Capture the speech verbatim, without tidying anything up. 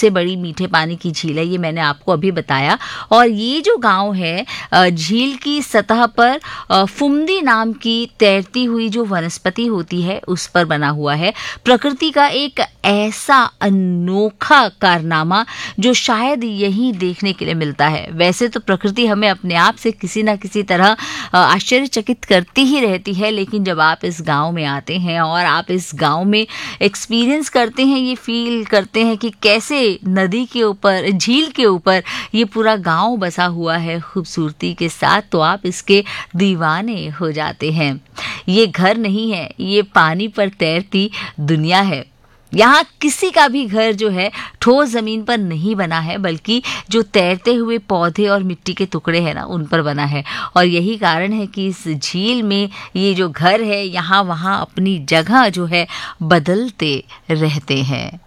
सबसे बड़ी मीठे पानी की झील है, ये मैंने आपको अभी बताया। और ये जो गांव है झील की सतह पर फुमदी नाम की तैरती हुई जो वनस्पति होती है उस पर बना हुआ है। प्रकृति का एक ऐसा अनोखा कारनामा जो शायद यहीं देखने के लिए मिलता है। वैसे तो प्रकृति हमें अपने आप से किसी ना किसी तरह आश्चर्यचकित करती ही रहती है, लेकिन जब आप इस गांव में आते हैं और आप इस गांव में एक्सपीरियंस करते हैं, ये फील करते हैं कि कैसे नदी के ऊपर, झील के ऊपर ये पूरा गांव बसा हुआ है खूबसूरती के साथ, तो आप इसके दीवाने हो जाते हैं। ये घर नहीं है, ये पानी पर तैरती दुनिया है। यहाँ किसी का भी घर जो है ठोस जमीन पर नहीं बना है, बल्कि जो तैरते हुए पौधे और मिट्टी के टुकड़े हैं ना, उन पर बना है। और यही कारण है कि इस झील में ये जो घर है यहाँ वहाँ अपनी जगह जो है बदलते रहते हैं।